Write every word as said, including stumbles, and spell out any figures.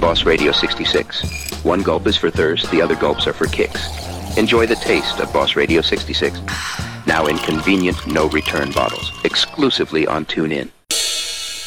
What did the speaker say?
Boss Radio sixty-six. One gulp is for thirst, the other gulps are for kicks. Enjoy the taste of Boss Radio sixty-six. Now in convenient, no-return bottles, exclusively on TuneIn.